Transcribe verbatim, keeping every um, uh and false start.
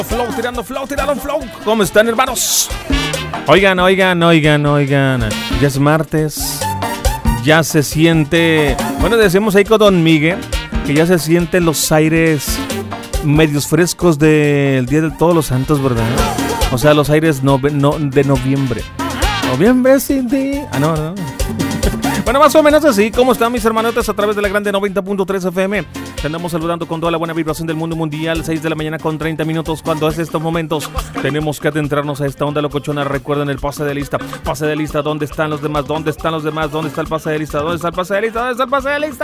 Flow, tirando flow, tirando flow. ¿Cómo están, hermanos? Oigan, oigan, oigan, oigan. Ya es martes. Ya se siente. Bueno, decíamos ahí con Don Miguel que ya se sienten los aires medios frescos del Día de Todos los Santos, ¿verdad? O sea, los aires no, no, de noviembre. Noviembre sin ti. Ah, no, no. Bueno, más o menos así. ¿Cómo están mis hermanotes a través de la grande noventa punto tres F M? Te andamos saludando con toda la buena vibración del mundo mundial. seis de la mañana con treinta minutos. Cuando es estos momentos tenemos que adentrarnos a esta onda locochona. Recuerden el pase de lista. Pase de lista. ¿Dónde están los demás? ¿Dónde están los demás? ¿Dónde está el pase de lista? ¿Dónde está el pase de lista? ¿Dónde está el pase de lista?